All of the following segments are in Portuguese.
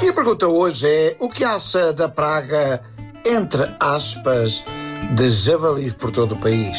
minha pergunta hoje é: o que acha da praga, entre aspas, de javalis por todo o país?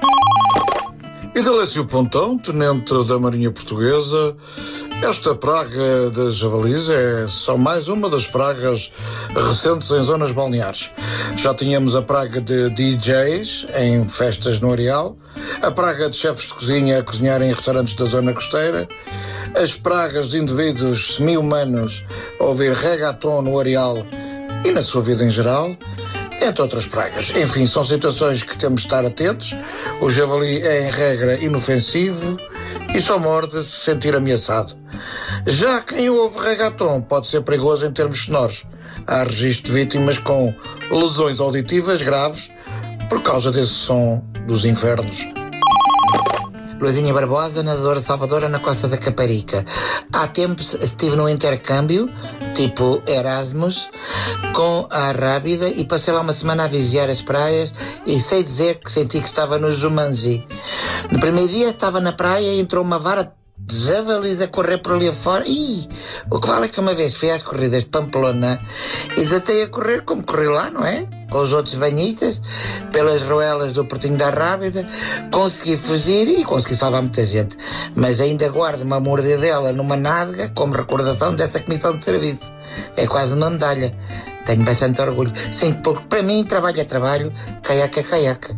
Idalécio Pontão, tenente da Marinha Portuguesa. Esta praga de javalis é só mais uma das pragas recentes em zonas balneares. Já tínhamos a praga de DJs em festas no Areal, a praga de chefes de cozinha a cozinhar em restaurantes da zona costeira, as pragas de indivíduos semi-humanos a ouvir reggaeton no Areal e na sua vida em geral, entre outras pragas. Enfim, são situações que temos de estar atentos. O javali é, em regra, inofensivo e só morde se sentir ameaçado. Já quem ouve reggaeton pode ser perigoso em termos sonoros. Há registro de vítimas com lesões auditivas graves por causa desse som dos infernos. Luizinha Barbosa, nadadora salvadora na Costa da Caparica. Há tempos estive num intercâmbio, tipo Erasmus, com a Rábida e passei lá uma semana a vigiar as praias e sei dizer que senti que estava no Jumanji. No primeiro dia estava na praia e entrou uma vara de javalis a correr por ali afora. O que vale é que uma vez fui às corridas de Pamplona e desatei a correr como corri lá, não é? Com os outros banhistas, pelas roelas do Portinho da Rábida, consegui fugir e consegui salvar muita gente. Mas ainda guardo uma mordidela numa nádega como recordação dessa comissão de serviço. É quase uma medalha. Tenho bastante orgulho. Sim, porque para mim trabalho é trabalho, caiaque é caiaque.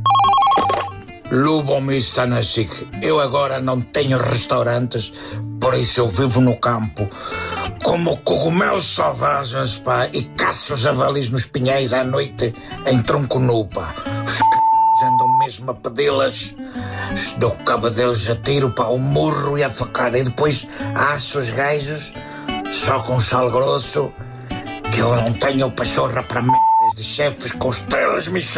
Lubomir Stanisic, eu agora não tenho restaurantes, por isso eu vivo no campo. Como cogumelos selvagens, pá, e caço javalis nos pinhais à noite em tronco nu, pá. Os c... andam mesmo a pedi-las. Dou cabo deles a tiro, pá, o murro e a facada. E depois aço os gajos, só com sal grosso, que eu não tenho pachorra para merdas de chefes com estrelas Michelin.